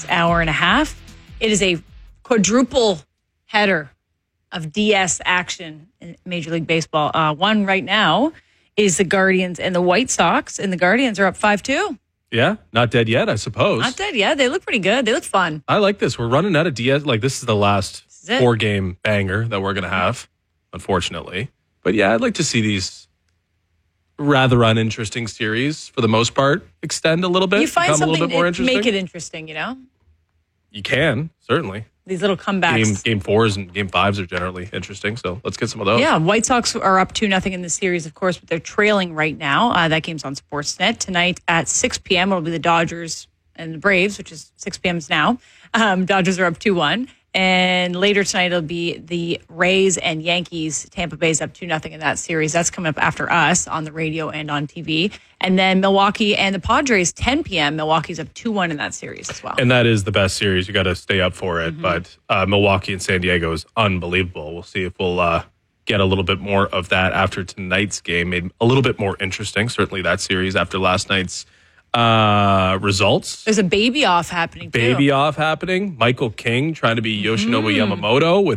next hour and a half. It is a quadruple header of DS action in Major League Baseball. One right now is the Guardians and the White Sox, and the Guardians are up 5-2. Yeah, not dead yet, I suppose. Not dead yet. They look pretty good. They look fun. I like this. We're running out of DS. Like, this is the last 4-game banger that we're going to have, unfortunately. But yeah, I'd like to see these rather uninteresting series, for the most part, extend a little bit. You find become something a little bit more to interesting. make it interesting, you know? You can, certainly. These little comebacks. Game 4s and Game 5s are generally interesting, so let's get some of those. Yeah, White Sox are up 2-0 in the series, of course, but they're trailing right now. That game's on Sportsnet. Tonight at 6 p.m. it'll be the Dodgers and the Braves, which is 6 p.m. now. Dodgers are up 2-1. And later tonight, it'll be the Rays and Yankees. Tampa Bay's up 2-0 in that series. That's coming up after us on the radio and on TV. And then Milwaukee and the Padres, 10 p.m. Milwaukee's up 2-1 in that series as well. And that is the best series. You got to stay up for it. But Milwaukee and San Diego is unbelievable. We'll see if we'll get a little bit more of that after tonight's game. Made a little bit more interesting, certainly that series after last night's results. There's a baby off happening, too. Michael King trying to be Yoshinobu Yamamoto with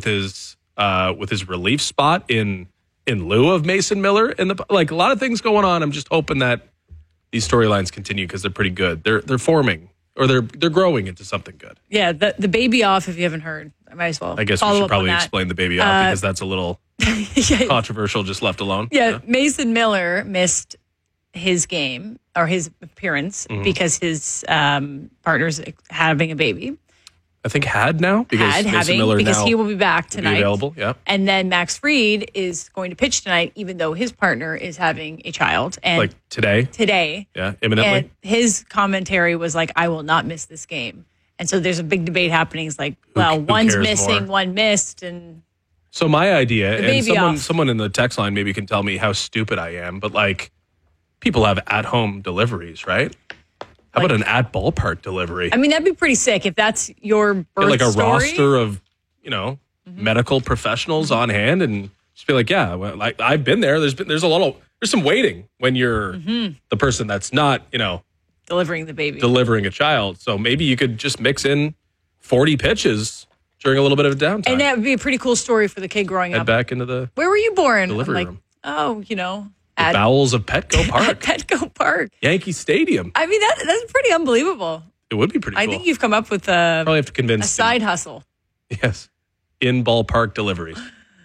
his relief spot in lieu of Mason Miller. Like, a lot of things going on. I'm just hoping that these storylines continue because they're pretty good. They're forming, or they're growing into something good. Yeah, the baby off, if you haven't heard. I might as well. I guess we should probably explain the baby off because that's a little controversial, just left alone. Yeah, Mason Miller missed his game or his appearance because his partner's having a baby. I think because he will be back tonight. Be available, yeah. And then Max Fried is going to pitch tonight, even though his partner is having a child. And like today? Today. Yeah, imminently. And his commentary was like, I will not miss this game. And so there's a big debate happening. It's like, well, one's missing, more? One missed. And so my idea, and someone in the text line maybe can tell me how stupid I am, but like, people have at-home deliveries, right? How about an at-ballpark delivery? I mean, that'd be pretty sick if that's your birth like a story. roster of, medical professionals on hand, and just be like, yeah, well, like, I've been there. There's some waiting when you're the person that's not, delivering the baby, delivering a child. So maybe you could just mix in 40 pitches during a little bit of a downtime. And that would be a pretty cool story for the kid growing up. Head back into the Where were you born? delivery room. Oh, The bowels of Petco Park. Petco Park. Yankee Stadium. I mean, that's pretty unbelievable. It would be pretty cool. I think you've come up with probably have to convince a side hustle. Yes. In ballpark deliveries.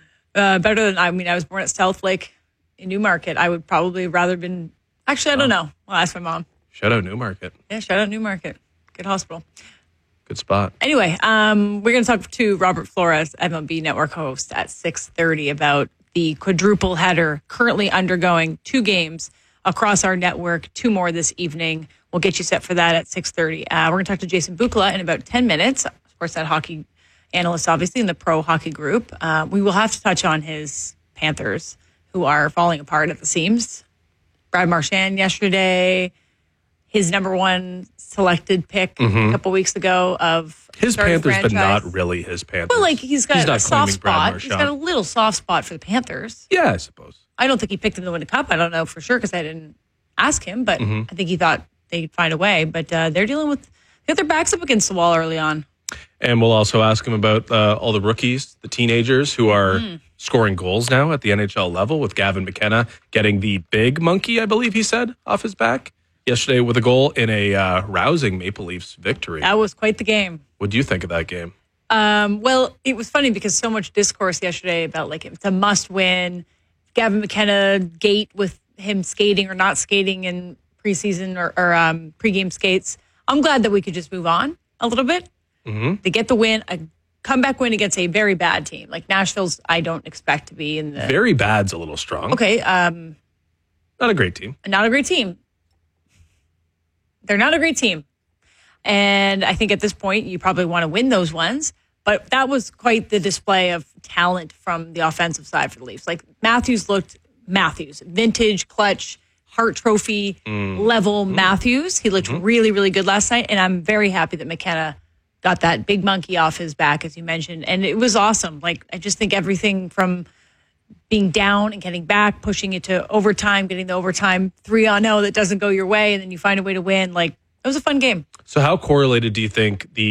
Better than, I was born at South Lake in Newmarket. I would probably rather been, actually, I don't know. I'll ask my mom. Shout out Newmarket. Yeah, shout out Newmarket. Good hospital. Good spot. Anyway, we're going to talk to Robert Flores, MLB Network host, at 6:30 about the quadruple header currently undergoing 2 games across our network, 2 more this evening. We'll get you set for that at 6:30. We're going to talk to Jason Bukala in about 10 minutes. Of course, that hockey analyst, obviously, in the pro hockey group. We will have to touch on his Panthers, who are falling apart at the seams. Brad Marchand yesterday, his number 1 selected pick a couple weeks ago of his Panthers, but not really his Panthers. Well, like, he's got a soft spot. He's got a little soft spot for the Panthers. Yeah, I suppose. I don't think he picked them to win a cup. I don't know for sure because I didn't ask him, but I think he thought they'd find a way. But they're dealing with, they got their backs up against the wall early on. And we'll also ask him about all the rookies, the teenagers who are scoring goals now at the NHL level, with Gavin McKenna getting the big monkey, I believe he said, off his back yesterday with a goal in a rousing Maple Leafs victory. That was quite the game. What do you think of that game? Well, it was funny because so much discourse yesterday about, like, it's a must win. Gavin McKenna gate with him skating or not skating in preseason or pregame skates. I'm glad that we could just move on a little bit. They get the win, a comeback win against a very bad team. Like Nashville's, I don't expect to be in the... Very bad's a little strong. Okay. Not a great team. Not a great team. They're not a great team. And I think at this point, you probably want to win those ones. But that was quite the display of talent from the offensive side for the Leafs. Like, Matthews looked vintage, clutch, Hart Trophy level Matthews. He looked really, really good last night. And I'm very happy that McKenna got that big monkey off his back, as you mentioned. And it was awesome. Like, I just think everything from being down and getting back, pushing it to overtime, getting the overtime 3-0 that doesn't go your way, and then you find a way to win. Like, it was a fun game. So how correlated do you think the